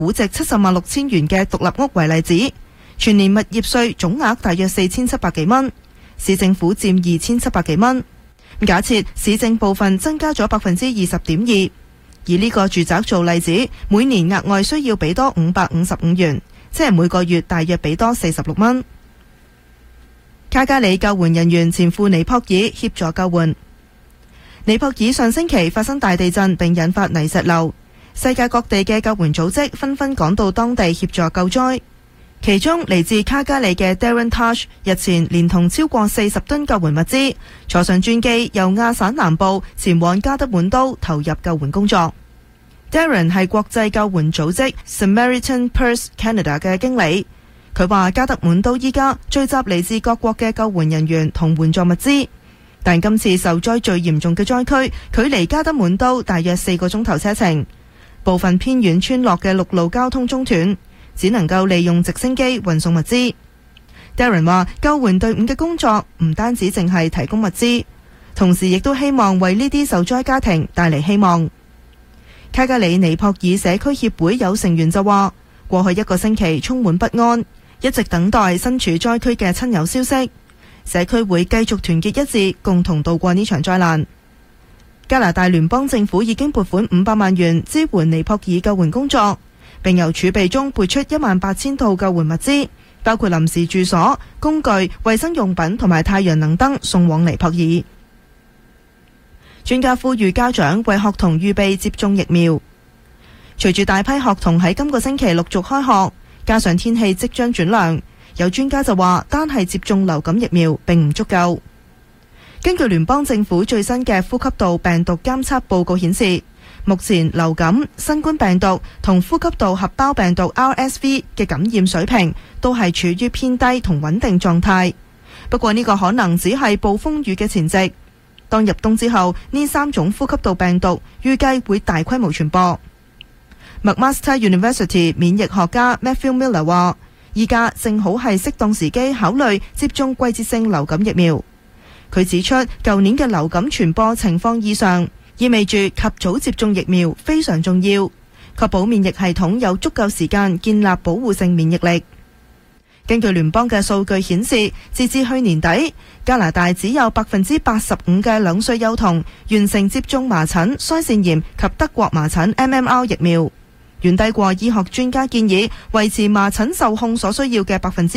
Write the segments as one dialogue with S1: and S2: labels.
S1: 估值70萬6千元嘅獨立屋為例子，全年物業稅總額大約4700幾蚊，市政府佔2700幾蚊。假設市政部分增加咗20.2%，以呢個住宅做例子，每年額外需要俾多555元，即係每個月大約俾多46蚊。卡加里救援人員前赴尼泊爾協助救援。尼泊爾上星期發生大地震並引發泥石流，世界各地嘅救援組織紛紛趕到當地協助救災。其中嚟自卡加里嘅 Darren Taj 日前連同超過40噸救援物資，坐上專機由亞省南部前往加德滿都投入救援工作。Darren 係國際救援組織 Samaritan Purse Canada 嘅經理，佢話加德滿都依家聚集嚟自各國嘅救援人員同援助物資，但今次受災最嚴重嘅災區距離加德滿都大約4個鐘頭車程，部分偏遠村落嘅陸路交通中斷，只能夠利用直升機運送物資。Darren 話救援隊伍嘅工作唔單止淨係提供物資，同時亦都希望為呢啲受災家庭帶嚟希望。卡加里尼泊爾社區協會有成員就話，過去1個星期充滿不安，一直等待身處災區嘅親友消息。社區會繼續團結一致，共同渡過呢場災難。加拿大聯邦政府已經撥款500萬元支援尼泊爾救援工作，並由儲備中撥出18000套救援物資，包括臨時住所、工具、衛生用品同埋太陽能燈送往尼泊爾。專家呼籲家長為學童預備接種疫苗。隨住大批學童喺今個星期陸續開學，加上天氣即將轉涼，有專家就話單係接種流感疫苗並唔足夠。根據聯邦政府最新嘅呼吸道病毒監測報告顯示，目前流感、新冠病毒同呼吸道合胞病毒 RSV 嘅感染水平都係處於偏低同穩定狀態。不過呢個可能只係暴風雨嘅前夕。當入冬之後，呢3種呼吸道病毒預計會大規模傳播。McMaster University 免疫學家 Matthew Miller 話，依家正好係適當時機考慮接種季節性流感疫苗。佢指出，舊年嘅流感傳播情況異常，意味住及早接種疫苗非常重要，確保免疫系統有足夠時間建立保護性免疫力。根據聯邦嘅數據顯示，截至去年底，加拿大只有85%嘅2歲幼童完成接種麻疹、腮腺炎及德國麻疹 MMR 疫苗，遠低過醫學專家建議維持麻疹受控所需要嘅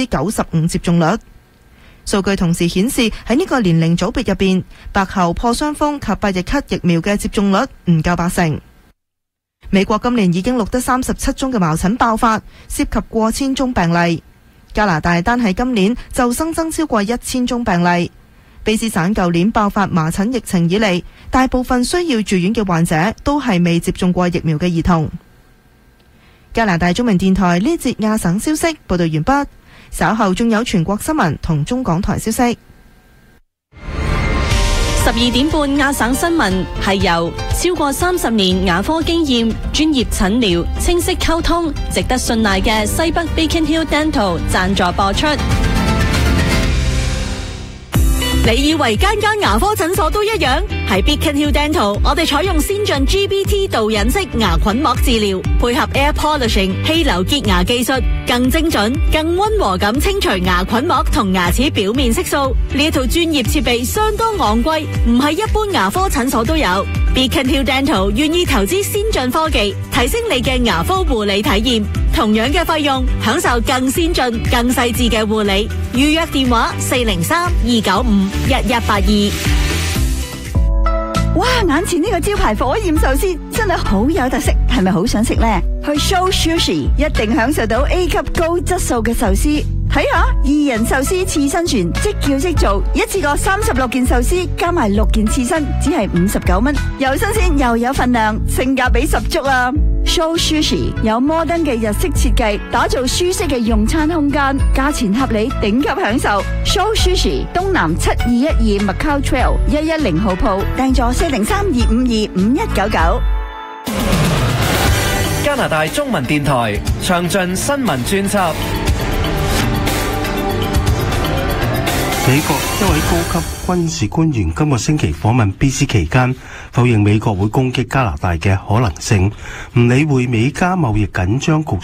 S1: 95%接種率。數據同時顯示，喺呢個年齡組別入邊，白喉破傷風及百日咳疫苗嘅接種率唔夠80%。美國今年已經錄得37宗嘅麻疹爆發，涉及過千宗病例。加拿大單係今年就新增超過1000宗病例。卑詩省舊年爆發麻疹疫情以嚟，大部分需要住院嘅患者都係未接種過疫苗嘅兒童。加拿大中文電台呢節亞省消息報道完畢，稍後仲有全國新聞同中港台消息。
S2: 12點半亞省新聞係由超過30年牙科經驗、專業診療、清晰溝通、值得信賴嘅西北 Beacon Hill Dental 贊助播出。你以為間牙科診所都一樣？喺 Beacon Hill Dental， 我哋採用先進 GBT 導引式牙菌膜治療，配合 Air Polishing 氣流潔牙技術，更精準、更溫和咁清除牙菌膜同牙齒表面色素。呢一套專業設備相當昂貴，唔係一般牙科診所都有。Beacon Hill Dental 願意投資先進科技，提升你嘅牙科護理體驗。同樣嘅費用，享受更先進、更細緻嘅護理。預約電話403-295-1182。
S3: 哇！眼前呢個招牌火焰壽司真係好有特色，係咪好想食呢？去 Show Sushi 一定享受到 A 級高質素嘅壽司。睇下2人壽司刺身船，即叫即做，一次過36件壽司加埋6件刺身，只係59蚊，又新鮮又有份量，性價比十足啊！Show Sushi 有摩登嘅日式設計，打造舒適嘅用餐空間，價錢合理，頂級享受。Show Sushi 東南7212 Macau Trail 110號鋪，訂座403-252-5199。
S4: 加拿大中文電台詳盡新聞專輯。
S5: 美國一位高級軍事官員今個星期訪問 BC 期間，否認美國會攻擊加拿大嘅可能性，唔理會美加貿易緊張局